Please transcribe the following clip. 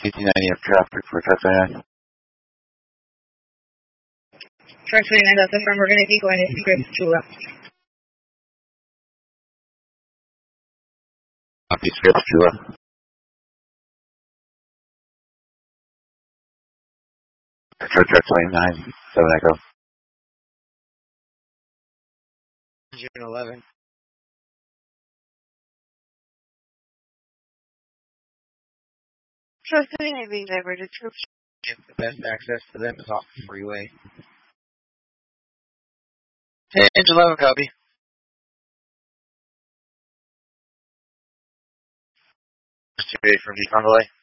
TT90 of traffic for truck 29. Truck 29, that's the firm. We're going to keep going. It's Chris Chula. Copy, Scripps Chula. Truck 29, 7 Echo. June 11. Truck 29 being diverted. Troops. The best access to them is off the freeway. Hinge 11, copy. From Decon delay.